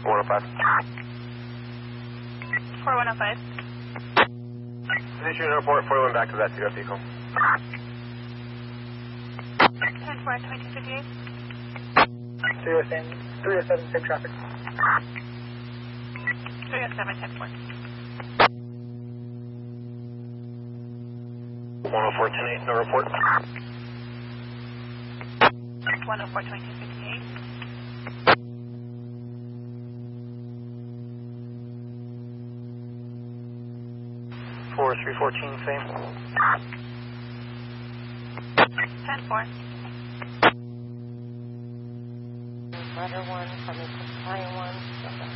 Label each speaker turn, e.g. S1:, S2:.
S1: 105.
S2: 4105.
S1: Position report, 41 back to that US vehicle.
S2: 10-4, 2258.
S3: 307, same traffic.
S2: 307, 10-4.
S1: 104, 10-8, no report.
S2: 104, 2258.
S3: 4314, same.
S2: 10-4.
S4: Letter 1, coming to Italian 1.